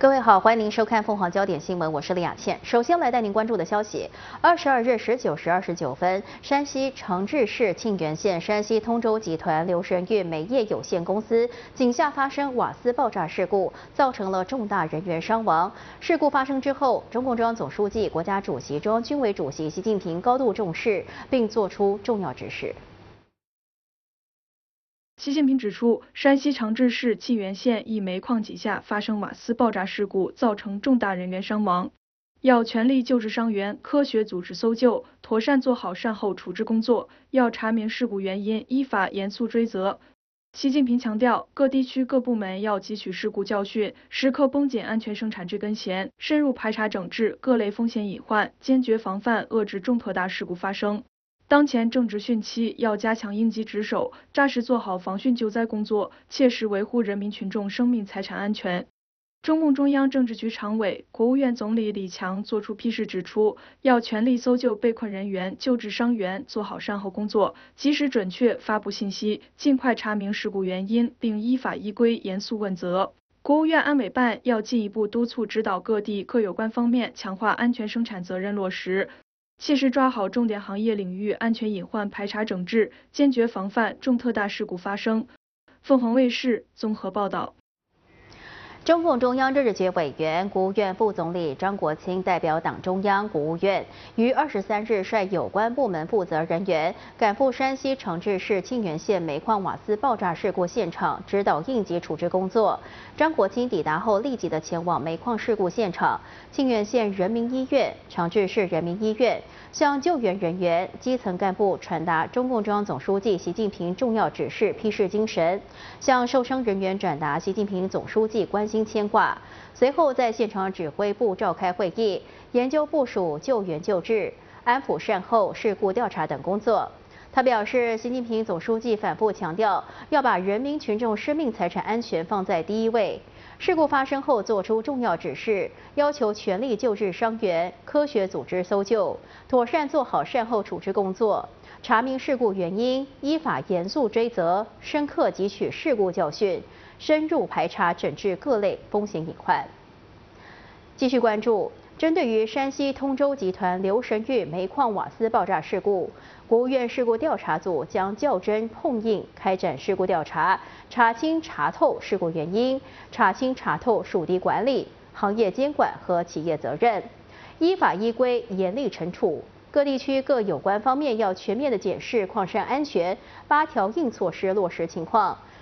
各位好，欢迎您收看凤凰焦点新闻，我是李雅倩。首先来带您关注的消息：22日19时29分，山西长治市沁源县山西通州集团流神运煤业有限公司井下发生瓦斯爆炸事故，造成了重大人员伤亡。事故发生之后，中共中央总书记、国家主席、中央军委主席习近平高度重视，并作出重要指示。 习近平指出，山西长治市沁源县一煤矿井下发生瓦斯爆炸事故，造成重大人员伤亡，要全力救治伤员，科学组织搜救，妥善做好善后处置工作，要查明事故原因，依法严肃追责。习近平强调，各地区各部门要汲取事故教训，时刻绷紧安全生产这根弦，深入排查整治各类风险隐患，坚决防范遏制重特大事故发生。 当前正值汛期，要加强应急值守，扎实做好防汛救灾工作，切实维护人民群众生命财产安全。中共中央政治局常委、国务院总理李强作出批示指出，要全力搜救被困人员、救治伤员，做好善后工作，及时准确发布信息，尽快查明事故原因，并依法依规严肃问责。 国务院安委办要进一步督促指导各地各有关方面强化安全生产责任落实。 切实抓好重点行业领域安全隐患排查整治，坚决防范重特大事故发生。凤凰卫视综合报道。 中共中央政治局委员、国务院副总理张国清代表党中央、国务院于23日率有关部门负责人员赶赴山西长治市沁源县煤矿瓦斯爆炸事故现场，指导应急处置工作。张国清抵达后，立即的前往煤矿事故现场、沁源县人民医院、长治市人民医院，向救援人员、基层干部传达中共中央总书记习近平重要指示批示精神，向受伤人员转达习近平总书记关心 牵挂。随后在现场指挥部召开会议，研究部署救援救治、安抚善后、事故调查等工作。他表示，习近平总书记反复强调，要把人民群众生命财产安全放在第一位。事故发生后，作出重要指示，要求全力救治伤员，科学组织搜救，妥善做好善后处置工作，查明事故原因，依法严肃追责，深刻汲取事故教训。 深入排查整治各类风险隐患。继续关注，针对于山西通州集团流神运煤矿瓦斯爆炸事故，国务院事故调查组将较真碰硬开展事故调查，查清查透事故原因，查清查透属地管理、行业监管和企业责任，依法依规严厉惩处。 各地区各有关方面要全面的检视矿山安全8条硬措施落实情况，